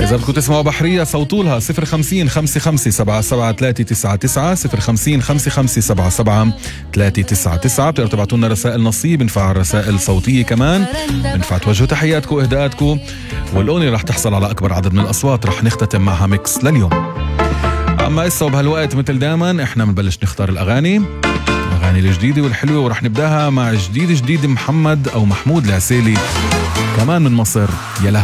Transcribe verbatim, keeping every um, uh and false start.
إذا بدكم تسمعوا بحرية صوتولها صفر خمسين خمسة خمسة سبعة سبعة ثلاثة تسعة تسعة صفر خمسين خمسة خمسة سبعة سبعة ثلاثة تسعة تسعة. بتقدروا تبعتوا لنا رسائل نصيب، بنفع رسائل صوتية كمان، بنفع توجهوا تحياتكم وإهداءاتكم، والأغنية رح تحصل على أكبر عدد من الأصوات، رح نختتم معها ميكس لليوم. أما إسا وبهالوقت مثل دائما إحنا بنبلش نختار الأغاني الأغاني الجديدة والحلوة، ورح نبداها مع جديد جديد محمد أو محمود العسيلي كمان من مصر. يلا